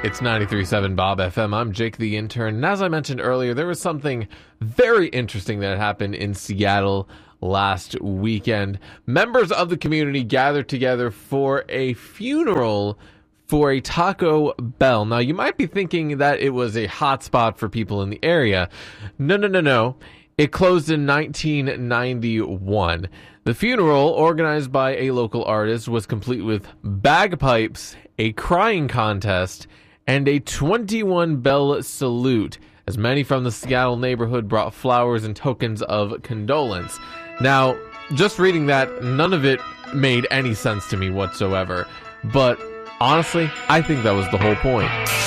It's 93.7 Bob FM. I'm Jake the Intern. And as I mentioned earlier, there was something very interesting that happened in Seattle last weekend. Members of the community gathered together for a funeral for a Taco Bell. Now, you might be thinking that it was a hotspot for people in the area. No. It closed in 1991. The funeral, organized by a local artist, was complete with bagpipes, a crying contest, and a 21-bell salute, as many from the Seattle neighborhood brought flowers and tokens of condolence. Now, just reading that, none of it made any sense to me whatsoever. But honestly, I think that was the whole point.